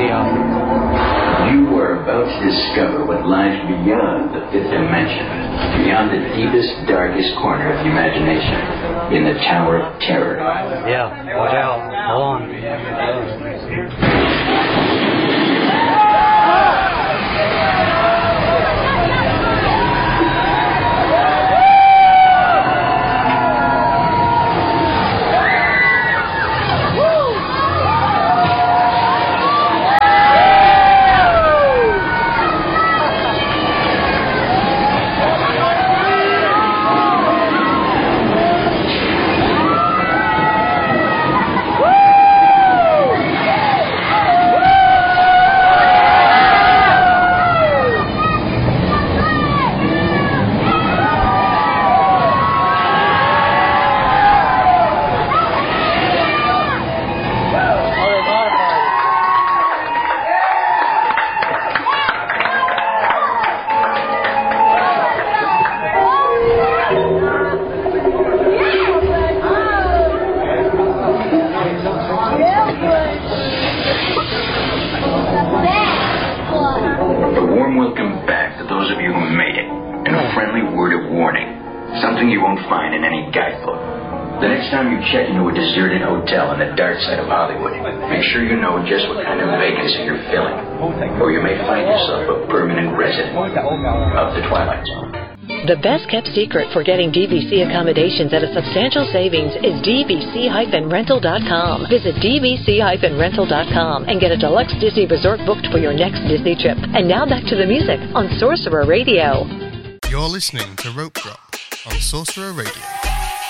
You are about to discover what lies beyond the fifth dimension, beyond the deepest, darkest corner of the imagination, in the Tower of Terror. Yeah, watch out. Hold on. Check into a deserted hotel on the dark side of Hollywood. Make sure you know just what kind of vacancy you're filling, or you may find yourself a permanent resident of the Twilight Zone. The best kept secret for getting DVC accommodations at a substantial savings is dvc-rental.com. Visit dvc-rental.com and get a deluxe Disney resort booked for your next Disney trip. And now back to the music on Sorcerer Radio. You're listening to Rope Drop on Sorcerer Radio.